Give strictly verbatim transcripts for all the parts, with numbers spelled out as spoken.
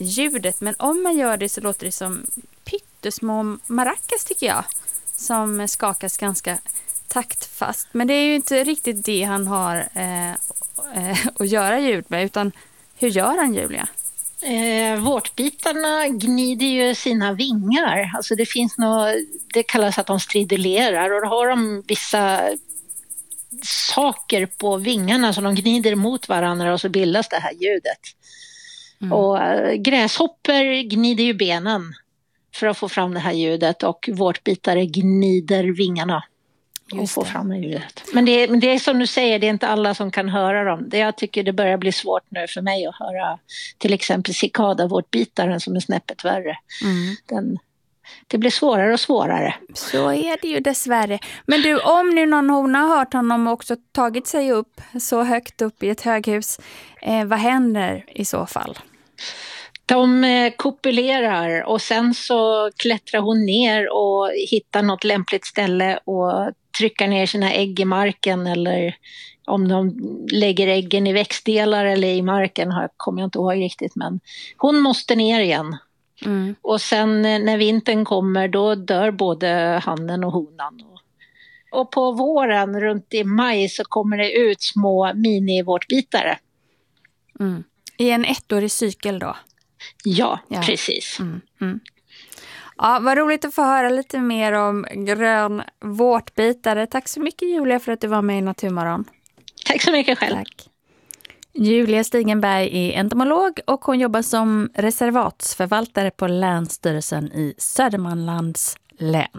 ljudet. Men om man gör det så låter det som pyttesmå maracas tycker jag. Som skakas ganska taktfast. Men det är ju inte riktigt det han har eh, eh, att göra ljud med. Utan hur gör han, Julia? Eh, vårtbitarna gnider ju sina vingar. Alltså det finns något, det kallas att de stridulerar. Och då har de vissa saker på vingarna som de gnider mot varandra och så bildas det här ljudet. Mm. Och äh, gräshoppor gnider ju benen för att få fram det här ljudet och vårtbitare gnider vingarna och får fram det ljudet. Men det, men det är som du säger, det är inte alla som kan höra dem. Det, jag tycker det börjar bli svårt nu för mig att höra till exempel cikadavårtbitaren som är snäppet värre. Mm. Den, det blir svårare och svårare. Så är det ju dessvärre. Men du, om nu någon hona har hört honom och också tagit sig upp så högt upp i ett höghus, eh, vad händer i så fall? De eh, kopulerar och sen så klättrar hon ner och hittar något lämpligt ställe och trycker ner sina ägg i marken, eller om de lägger äggen i växtdelar eller i marken har, kommer jag inte ihåg riktigt, men hon måste ner igen. Mm. Och sen när vintern kommer då dör både hannen och honan. Och på våren runt i maj så kommer det ut små mini-vårtbitare. Mm. I en ettårig cykel då? Ja, ja. Precis. Mm. Mm. Ja, vad roligt att få höra lite mer om grön vårtbitare. Tack så mycket Julia för att du var med i Naturmorgon. Tack så mycket själv. Tack. Julia Stigenberg är entomolog och hon jobbar som reservatsförvaltare på Länsstyrelsen i Södermanlands län.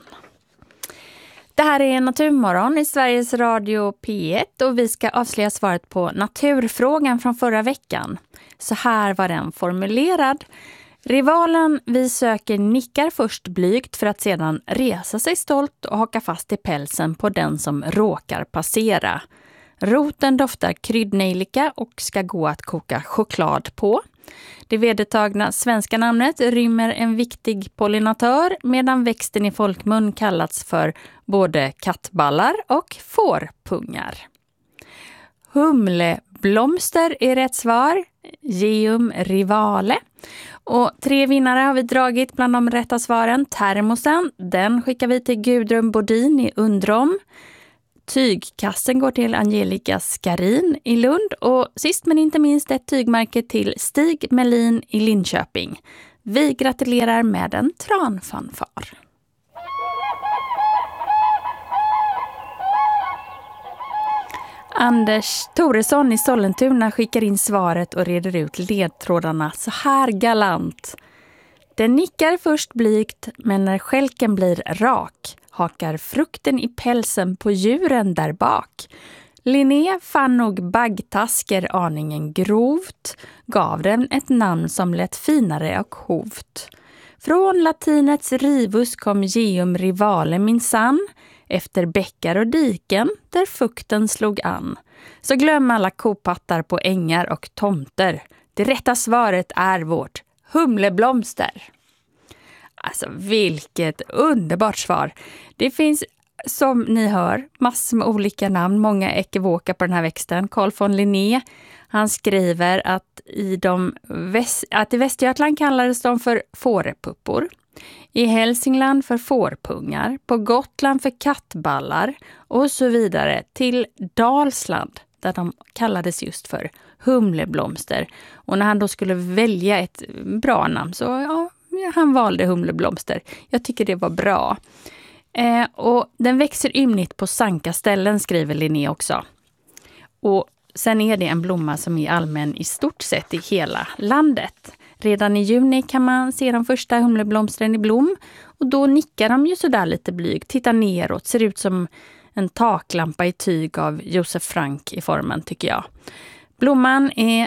Det här är Naturmorgon i Sveriges Radio P ett och vi ska avslöja svaret på naturfrågan från förra veckan. Så här var den formulerad. Rivalen vi söker nickar först blygt för att sedan resa sig stolt och haka fast i pälsen på den som råkar passera. Roten doftar kryddnejlika och ska gå att koka choklad på. Det vedertagna svenska namnet rymmer en viktig pollinatör medan växten i folkmun kallats för både kattballar och fårpungar. Humleblomster är rätt svar. Geum rivale. Och tre vinnare har vi dragit bland de rätta svaren. Termosen, den skickar vi till Gudrun Bodin i Undrom. Tygkassen går till Angelica Skarin i Lund och sist men inte minst ett tygmärke till Stig Melin i Linköping. Vi gratulerar med en tranfanfar. Anders Toresson i Sollentuna skickar in svaret och reder ut ledtrådarna så här galant. Den nickar först blygt men när skälken blir rak hakar frukten i pälsen på djuren där bak. Linné fann nog baggtasker aningen grovt, gav den ett namn som lät finare och hovt. Från latinets rivus kom geum rivale minsann, efter bäckar och diken där fukten slog an. Så glöm alla kopattar på ängar och tomter. Det rätta svaret är vårt humleblomster. Alltså vilket underbart svar. Det finns som ni hör massor med olika namn, många ekivoka på den här växten. Carl von Linné, han skriver att i, de väst, att i Västergötland kallades de för fårepuppor. I Hälsingland för fårpungar, på Gotland för kattballar och så vidare till Dalsland där de kallades just för humleblomster. Och när han då skulle välja ett bra namn så ja, han valde humleblomster. Jag tycker det var bra. Eh, och den växer ymnigt på sanka ställen, skriver Linné också. Och sen är det en blomma som är allmän i stort sett i hela landet. Redan i juni kan man se de första humleblomstren i blom. Och då nickar de ju sådär lite blygt, tittar neråt, ser ut som en taklampa i tyg av Josef Frank i formen tycker jag. Blomman är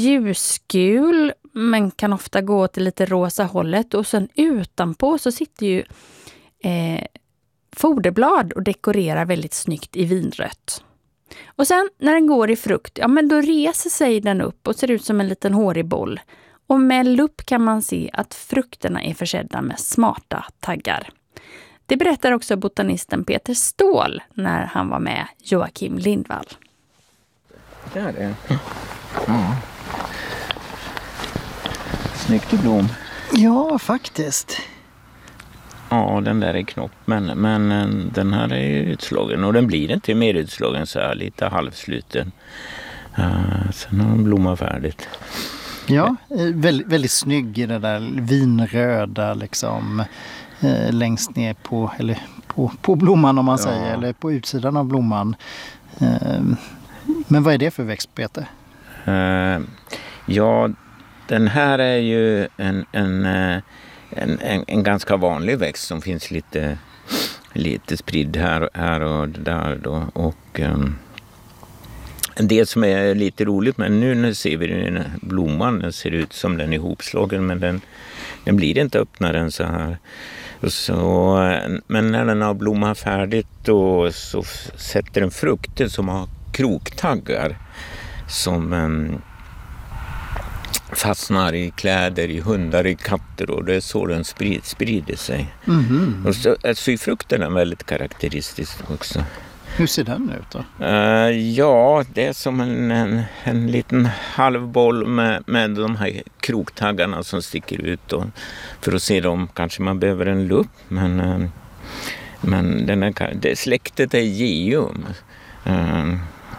ljusgul men kan ofta gå till lite rosa hållet. Och sen utanpå så sitter ju eh, foderblad och dekorerar väldigt snyggt i vinrött. Och sen när den går i frukt, ja men då reser sig den upp och ser ut som en liten hårig boll. Och med lupp kan man se att frukterna är försedda med smarta taggar. Det berättar också botanisten Peter Ståhl när han var med Joakim Lindvall. Ja, det är. Ja. Snyggt blom. Ja, faktiskt. Ja, den där är knopp, men, men den här är utslagen och den blir inte mer utslagen så här, lite halvsluten. Uh, sen har den blommat färdigt. Ja, väldigt, väldigt snygg i det där vinröda liksom eh, längst ner på, eller på, på blomman om man ja. säger, eller på utsidan av blomman. Eh, men vad är det för växt, Peter? Uh, ja, den här är ju en, en, en, en, en ganska vanlig växt som finns lite, lite spridd här, här och där då. Och um, det som är lite roligt, men nu när ser vi den blomman, den ser ut som den är ihopslagen, men den, den blir inte öppnare än så här. Så, men när den har blommat färdigt då, så sätter den frukter som har kroktaggar som um, fastnar i kläder, i hundar, i katter, och det är så den sprid, sprider sig. Mm-hmm. Och så, alltså, frukten är väldigt karaktäristisk också. Hur ser den ut då? Uh, ja, det är som en, en, en liten halvboll med, med de här kroktaggarna som sticker ut. Och för att se dem kanske man behöver en lupp, men, uh, men den är, det släktet är geum. Uh,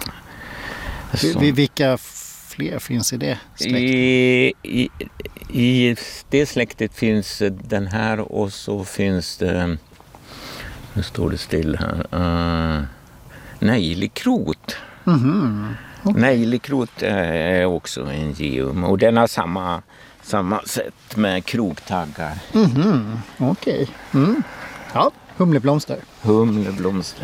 v- vilka fler finns i det släktet? I, i, I det släktet finns den här, och så finns det, nu står det still här, uh, nejlikrot. Mm-hmm. Okay. Nejlikrot är också en geum, och den har samma, samma sätt med krogtaggar. Mm-hmm. Okej. Okay. Mm. Ja, humleblomster. Humleblomster.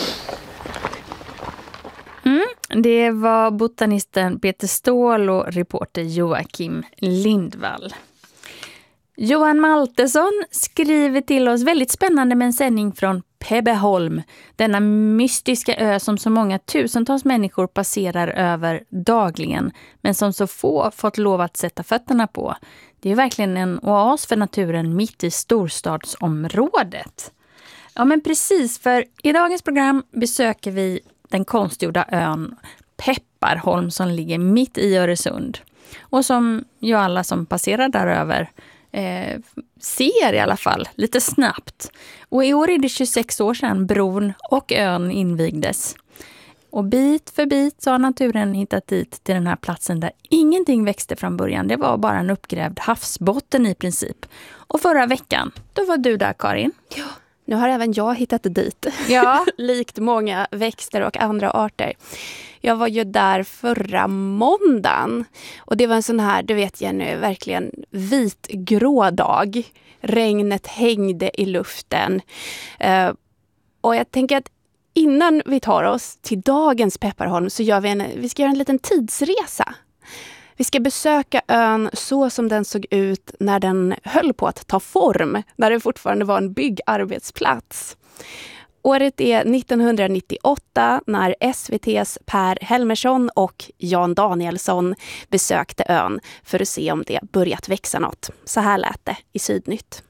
Mm, det var botanisten Peter Ståhl och reporter Joakim Lindvall. Johan Maltesson skriver till oss väldigt spännande med en sändning från Pebbeholm, denna mystiska ö som så många tusentals människor passerar över dagligen, men som så få fått lov att sätta fötterna på. Det är verkligen en oas för naturen mitt i storstadsområdet. Ja, men precis, för i dagens program besöker vi den konstgjorda ön Pepparholm som ligger mitt i Öresund, och som ju alla som passerar däröver Eh, ser i alla fall lite snabbt. Och i år är det tjugosex år sedan bron och ön invigdes. Och bit för bit så har naturen hittat dit till den här platsen där ingenting växte från början. Det var bara en uppgrävd havsbotten i princip. Och förra veckan, då var du där, Karin. Ja, nu har även jag hittat dit. Ja. Likt många växter och andra arter. Jag var ju där förra måndagen, och det var en sån här, du vet Jenny, verkligen vitgrå dag. Regnet hängde i luften. Uh, och jag tänker att innan vi tar oss till dagens Pepparholm så gör vi en, vi ska göra en liten tidsresa. Vi ska besöka ön så som den såg ut när den höll på att ta form, när det fortfarande var en byggarbetsplats. Året är nittonhundranittioåtta när S V T:s Per Helmersson och Jan Danielsson besökte ön för att se om det börjat växa något. Så här lät det i Sydnytt.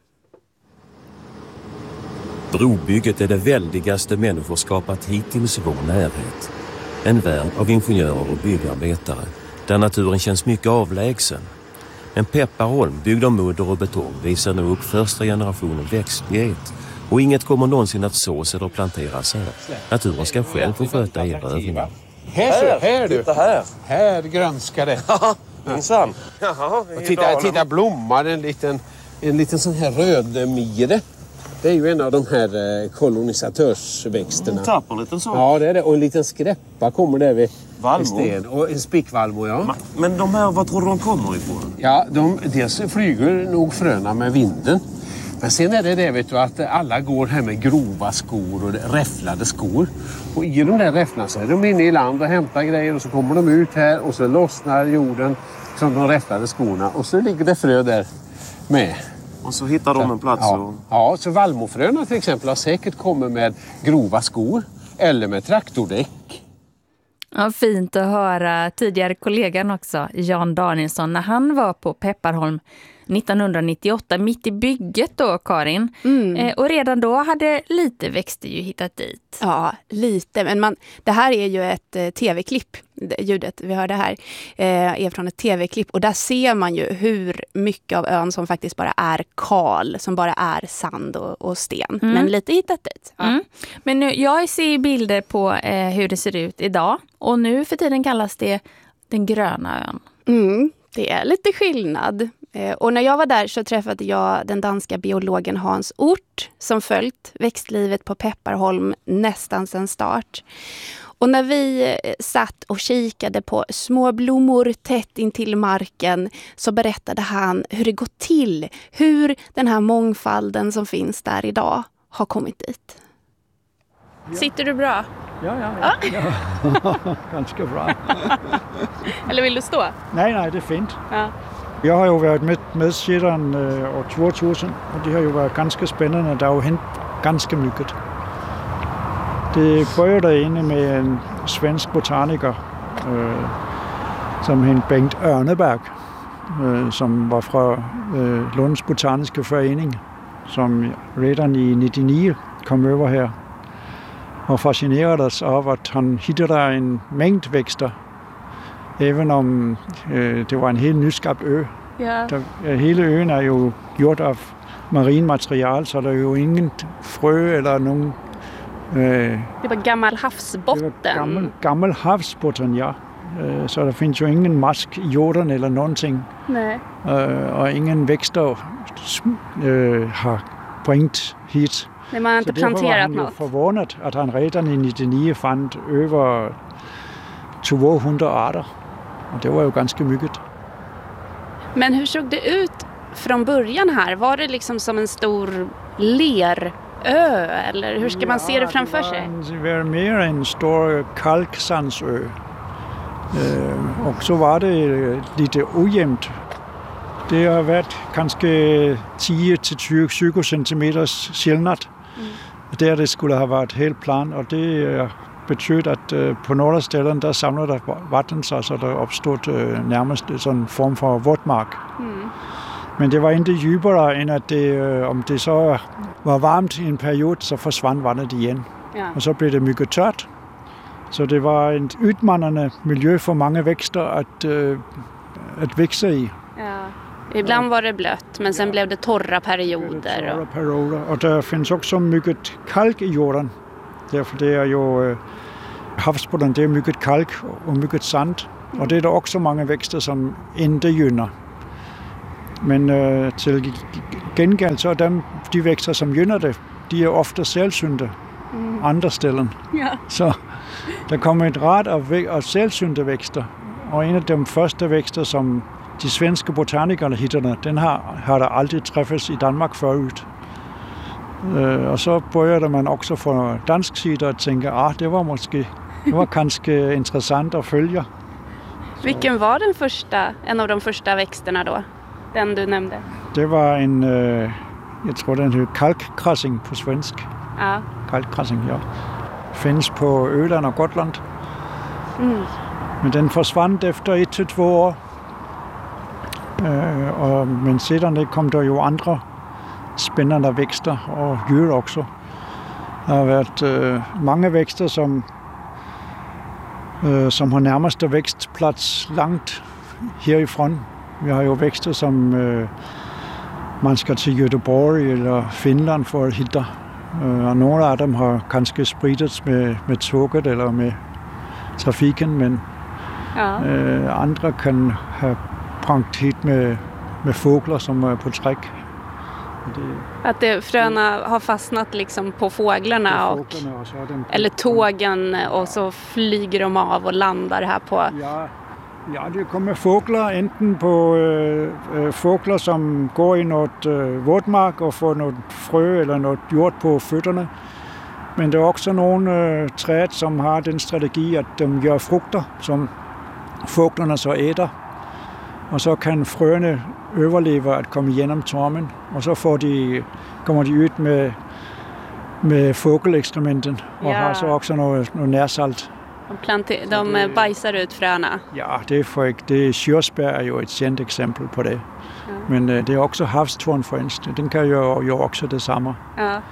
Brobygget är det väldigaste människor skapat hittills i vår närhet. En värld av ingenjörer och byggarbetare där naturen känns mycket avlägsen. En Pepparholm byggd av mudder och betong visar nu upp första generationen växtlighet. Och inget kommer någonsin att sås eller planteras här. Naturen ska själv få sköta erövringen. Här, här du! Titta här! Här grönskar det. Ja, minsann. Och titta, titta blommar en liten, en liten sån här rödmire. Det är ju en av de här kolonisatörsväxterna. En tapp, en liten sån. Ja, det är det. Och en liten skräppa kommer där vid Valmo. sten. Och en spickvalmo, ja. Men de här, vad tror du de kommer ifrån? Ja, de, dels flyger nog fröna med vinden. Men sen är det det, vet du, att alla går här med grova skor och räfflade skor. Och i de där räfflarna så är de inne i land och hämtar grejer, och så kommer de ut här och så lossnar jorden som de räfflade skorna. Och så ligger det frö där med. Och så hittar de en plats. Ja, och... ja, så vallmofröna till exempel har säkert kommit med grova skor eller med traktordäck. Ja, fint att höra tidigare kollegan också, Jan Danielsson, när han var på Pepparholm nittonhundranittioåtta, mitt i bygget då, Karin. Mm. Eh, och redan då hade lite växter ju hittat dit. Ja, lite. Men man, det här är ju ett eh, tv-klipp. Ljudet vi hörde här eh, är från ett tv-klipp. Och där ser man ju hur mycket av ön som faktiskt bara är kal. Som bara är sand och, och sten. Mm. Men lite hittat dit. Ja. Mm. Men nu, jag ser bilder på eh, hur det ser ut idag. Och nu för tiden kallas det den gröna ön. Mm, det är lite skillnad. Eh, och när jag var där så träffade jag den danska biologen Hans Ort som följt växtlivet på Pepparholm nästan sedan start. Och när vi satt och kikade på små blommor tätt intill marken så berättade han hur det gått till. Hur den här mångfalden som finns där idag har kommit dit. Ja. Sitter du bra? Ja, ja, ja. ja. Ganska bra. Eller vill du stå? Nej, nej, det är fint. Ja. Jag har ju varit med, med sedan uh, år tvåtusen och det har ju varit ganska spännande. Det har ju hänt ganska mycket. Det började inne med en svensk botaniker uh, som heter Bengt Örneberg uh, som var från uh, Lunds botaniska förening som redan i nittionio kom över här och fascinerades av att han hittade en mängd växter. Även om øh, det var en helt nyskabt ö. Ja. Der, øh, hele øen er jo gjort af marinmaterial, så der er jo ingen frø eller nogen... Øh, det var gammel havsbotten. Det var gammel, gammel havsbotten, ja. Øh, så der findes jo ingen mask i jorden eller någonting. Nej. Øh, og ingen vækster øh, har bringt hit. Nej, man har inte planterat något. Så var förvånad att han redan i nittionio fann över tvåhundra arter. Och det var ju ganska mycket. Men hur såg det ut från början här? Var det liksom som en stor lerö eller hur ska man se det framför det sig? En, det var mer en stor kalksandsö. Eh, och så var det lite ojämnt. Det har varit kanske tio till tjugo centimeters skillnad. Mm. Där det skulle ha varit helt plan och det betød, at øh, på några ställen där samlade der vatten sig, så der opstod øh, nærmest sådan en form for våtmark. Mm. Men det var inte djupere, end at det, øh, om det så var varmt i en periode, så forsvandt vandet igen. Ja. Og så blev det mycket tørt. Så det var et udmandrende miljø for mange vækster at, øh, at växa i. Ja. Ibland var det blött, men sen blev det torra perioder. Torra perioder. Och det finns också mycket kalk i jorden. Därför det är ju havsbotten, det är mycket kalk och mycket sand. Och det är det också många växter som inte gynnar. Men äh, till gengäld så är de, de växter som gynnar det, de är ofta sällsynta mm. andra ställen. Ja. Så det kommer ett rad av, av sällsynta växter. Och en av de första växter som de svenska botanikerna hittade, den har, har der aldrig träffats i Danmark förut. Uh, och så började man också från dansk sida att tänka, ah, det var måske, det var kanske intressant att följa. Vilken var den första, en av de första växterna då? Den du nämnde? Det var en, uh, jag tror den heter kalkkrassing på svensk. Ja. Kalkkrassing, ja. Finns på Öland och Gotland. Mm. Men den försvann efter ett till två år. Uh, och, men sedan det kom det ju andra spännande växter och djur också. Det har varit uh, många växter som, uh, som har närmaste växtplats långt härifrån. Vi har ju växter som uh, man ska till Göteborg eller Finland för att hitta. Uh, och några av dem har kanske spridits med, med tåget eller med trafiken, men ja. uh, andra kan ha prangt hit med, med fåglar som är på träck. Det, att det, fröna har fastnat liksom på fåglarna, på fåglarna och, och den, eller tågen och så flyger de av och landar här på... Ja, ja det kommer fåglar, enten på äh, fåglar som går i något äh, våtmark och får något frö eller något jord på fötterna. Men det är också några äh, träd som har den strategi att de gör frukter som fåglarna så äter. Och så kan fröna överleva att komma igenom tormen. Och så får de, kommer de ut med, med fågelexkrementen. Och ja. Har så också något, något närsalt. De, planter- de det, bajsar ut fröna. Ja, det är för, det, körsbär är ju ett känt exempel på det. Ja. Men det är också havstornfränst. Den kan ju göra också detsamma. Ja.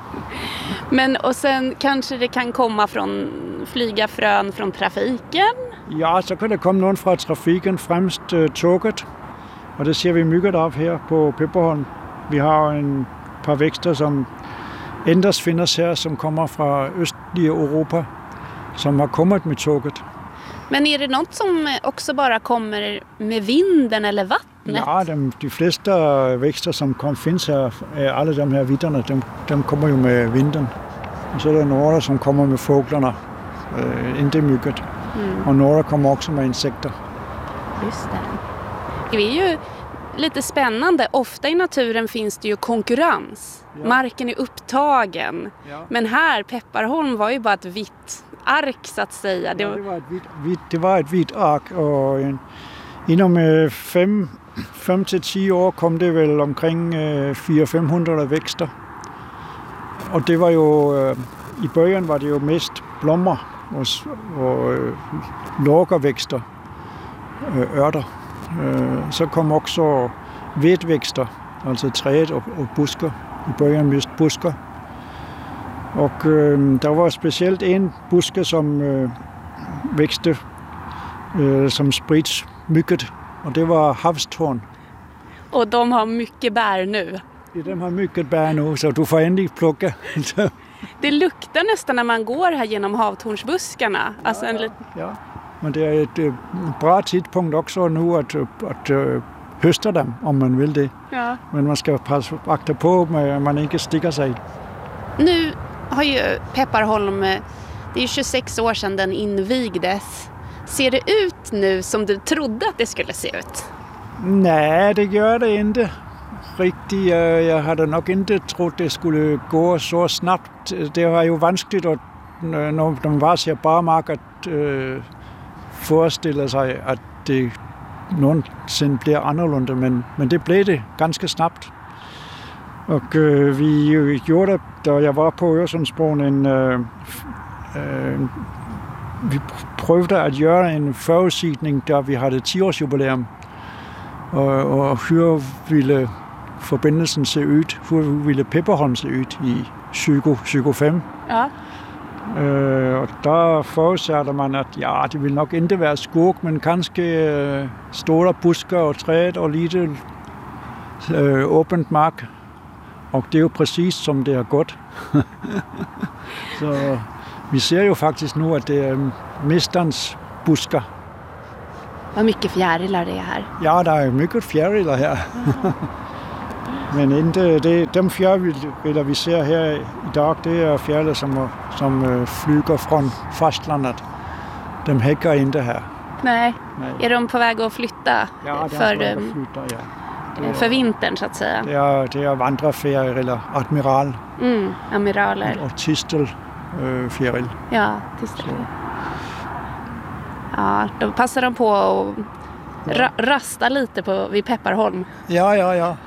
Men och sen kanske det kan komma från flyga frön från trafiken? Ja, så kan det komma någon från trafiken, främst uh, tåget. Och det ser vi mycket av här på Pepparholm. Vi har en par växter som endast finns här som kommer från östliga Europa som har kommit med tåget. Men är det något som också bara kommer med vinden eller vattnet? Ja, de, de flesta växter som kom, finns här, alla de här vidderna, de, de kommer ju med vinden. Och så är det några som kommer med fåglarna, äh, inte mycket. Mm. Och några kommer också med insekter. Just det. Det är ju lite spännande. Ofta i naturen finns det ju konkurrens. Ja. Marken är upptagen. Ja. Men här, Pepparholm var ju bara ett vitt ark så att säga. Det var, ja, det var ett vitt, vitt, det var ett vitt ark och en, inom eh, fem, fem till tio år kom det väl omkring eh, fyra femhundra växter. Och det var ju, eh, i början var det ju mest blommor och, och eh, låga växter, eh, örter. Eh, så kom också vedväxter, alltså träd och, och buskar. I början mest buskar. Och eh, det var speciellt en buske som eh, växte eh, som sprids mycket och det var havstorn. Och de har mycket bär nu? Ja, de har mycket bär nu så du får ändå plocka. Det luktar nästan när man går här genom havtornsbuskarna. Ja, alltså en lit- ja. Men det är ett, ett bra tidpunkt också nu att, att, att hösta dem om man vill det. Ja. Men man ska passa, akta på att man inte sticker sig. Nu har ju Pepparholm, det är tjugosex år sedan den invigdes. Ser det ut nu som du trodde att det skulle se ut? Nej, det gör det inte riktigt. Jag hade nog inte trott det skulle gå så snabbt. Det var ju vanskligt att, när de var så barmark att uh, föreställa sig att det någonsin blir annorlunda. Men, men det blev det ganska snabbt. Och uh, vi gjorde, då jag var på Öresundsbron, en, uh, uh, vi prövade att göra en förutsättning där vi hade tioårsjubileum. Och, och hur ville förbindelsen se ut? Hur ville Pepparholm se ut i tjugo tjugofem? Ja. Uh, och där förutsatte man att ja, det vill nog inte vara skog, men kanske uh, stora buskar och träd och lite uh, öppet mark. Och det är ju precis som det har gått. Så vi ser ju faktiskt nu att det är mästarens buskar. Vad mycket fjärilar det är här. Ja, det är mycket fjärilar här. Men inte det, de fjärilar vi ser här idag, det är fjärilar som, som flyger från fastlandet. De häckar inte här. Nej. Nej. Är de på väg att flytta? Ja, de för, är på väg att flytta, ja. Det är, för vintern så att säga. Det är, det är vandrarfjäril, admiral. Mm, amiraler. Och tistelfjäril. Uh, ja, tistel. Ja, då passar de på att ra- rasta lite på, vid Pepparholm. Ja, ja, ja.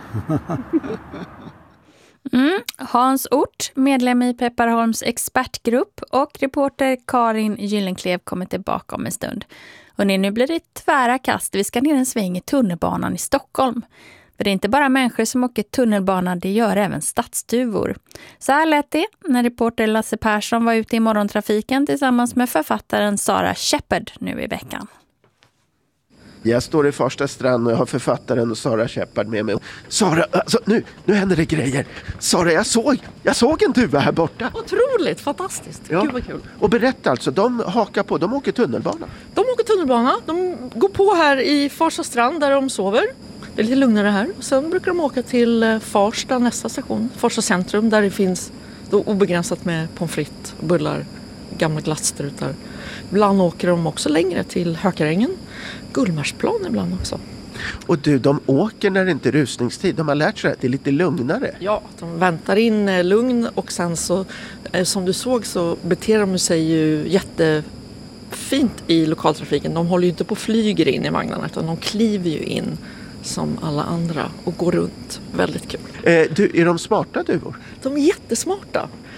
mm, Hans Ort, medlem i Pepparholms expertgrupp, och reporter Karin Gyllenklev kommer tillbaka om en stund. Och nu blir det tvära kast. Vi ska ner en sväng i tunnelbanan i Stockholm. För det är inte bara människor som åker tunnelbana, det gör även stadsduvor. Så här lät det när reporter Lasse Persson var ute i morgontrafiken tillsammans med författaren Sara Shepard nu i veckan. Jag står i första strand och jag har författaren Sara Shepard med mig. Sara, alltså, nu, nu händer det grejer. Sara, jag såg, jag såg en duva här borta. Otroligt, fantastiskt. Ja. Gud vad kul. Och berätta alltså, de hakar på, de åker tunnelbana. De åker tunnelbana, de går på här i Farsta strand där de sover. Det är lite lugnare här. Och sen brukar de åka till Farsta, nästa station. Farsta centrum, där det finns då obegränsat med pommes frites, bullar, gamla glattstrutar. Ibland åker de också längre till Hökarängen. Gullmarsplan ibland också. Och du, de åker när det inte är rusningstid. De har lärt sig att det är lite lugnare. Ja, de väntar in lugn och sen så, som du såg, så beter de sig ju jättefint i lokaltrafiken. De håller ju inte på och flyger in i vagnarna, utan de kliver ju in som alla andra och går runt. Väldigt kul. Eh, du, är de smarta duvor? De är jättesmarta.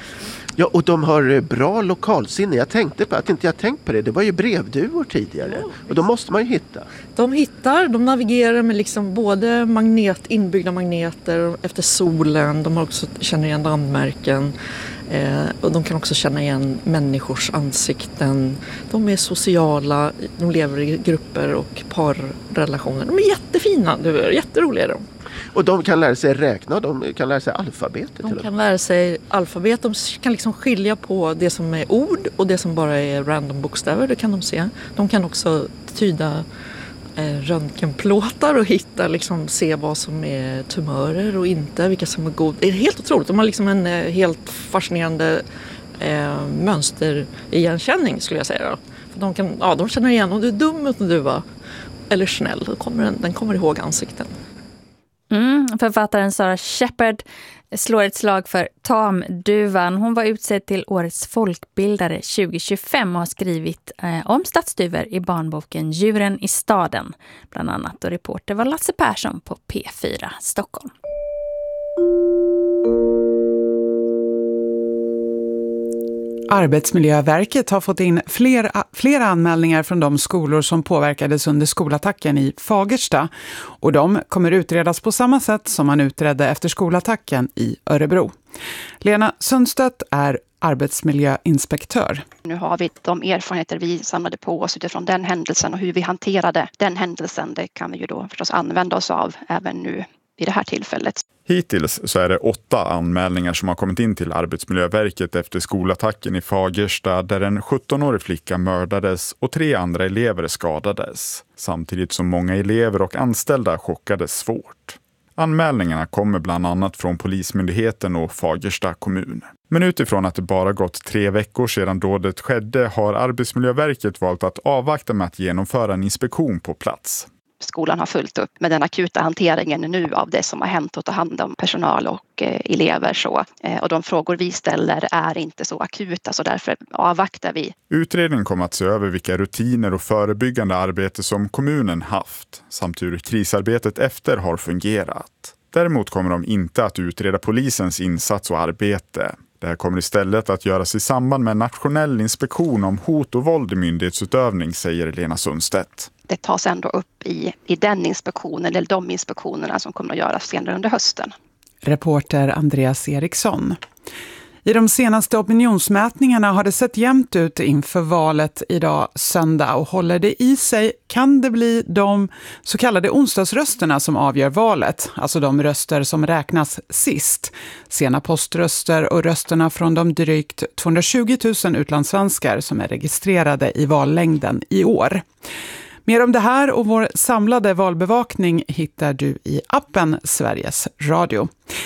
Ja, och de har bra lokalsinne. Jag tänkte på att inte jag tänkt på det. Det var ju brevduvor tidigare. Ja, och då måste man ju hitta. De hittar, de navigerar med liksom både magnet, inbyggda magneter efter solen. De har också, känner igen landmärken. Eh, och de kan också känna igen människors ansikten. De är sociala, de lever i grupper och parrelationer. De är jättefina, jätteroliga de. Och de kan lära sig räkna, de kan lära sig alfabetet. De kan lära sig alfabet, de kan liksom skilja på det som är ord och det som bara är random bokstäver, det kan de se. De kan också tyda eh, röntgenplåtar och hitta, liksom, se vad som är tumörer och inte, vilka som är god. Det är helt otroligt, de har liksom en eh, helt fascinerande eh, mönsterigenkänning skulle jag säga. Då. För de, kan, ja, de känner igen om du är dum mot en duva eller snäll, då kommer den, den kommer ihåg ansikten. Mm, författaren Sara Shepard slår ett slag för tamduvan. Hon var utsedd till årets folkbildare tjugo tjugofem och har skrivit eh, om stadsduvor i barnboken Djuren i staden. Bland annat, och reporter var Lasse Persson på P fyra Stockholm. Arbetsmiljöverket har fått in fler, flera anmälningar från de skolor som påverkades under skolattacken i Fagersta. Och de kommer utredas på samma sätt som man utredde efter skolattacken i Örebro. Lena Sundstedt är arbetsmiljöinspektör. Nu har vi de erfarenheter vi samlade på oss utifrån den händelsen och hur vi hanterade den händelsen. Det kan vi ju då förstås använda oss av även nu i det här tillfället. Hittills så är det åtta anmälningar som har kommit in till Arbetsmiljöverket efter skolattacken i Fagersta där en sjuttonårig flicka mördades och tre andra elever skadades. Samtidigt som många elever och anställda chockades svårt. Anmälningarna kommer bland annat från Polismyndigheten och Fagersta kommun. Men utifrån att det bara gått tre veckor sedan dådet skedde har Arbetsmiljöverket valt att avvakta med att genomföra en inspektion på plats. Skolan har fullt upp med den akuta hanteringen nu av det som har hänt och ta hand om personal och eh, elever. Så. Eh, och de frågor vi ställer är inte så akuta, så därför avvaktar vi. Utredningen kommer att se över vilka rutiner och förebyggande arbete som kommunen haft samt hur krisarbetet efter har fungerat. Däremot kommer de inte att utreda polisens insats och arbete. Det här kommer istället att göras i samband med en nationell inspektion om hot och våld i myndighetsutövning, säger Lena Sundstedt. Det tas ändå upp i, i den inspektionen eller de inspektionerna som kommer att göras senare under hösten. Reporter Andreas Eriksson. I de senaste opinionsmätningarna har det sett jämnt ut inför valet idag söndag, och håller det i sig kan det bli de så kallade onsdagsrösterna som avgör valet, alltså de röster som räknas sist. Sena poströster och rösterna från de drygt tvåhundratjugo tusen utlandssvenskar som är registrerade i vallängden i år. Mer om det här och vår samlade valbevakning hittar du i appen Sveriges Radio.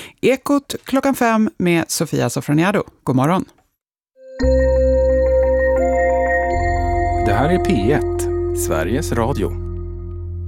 Ekot klockan fem med Sofia Sofroniado. God morgon. Det här är P ett, Sveriges Radio.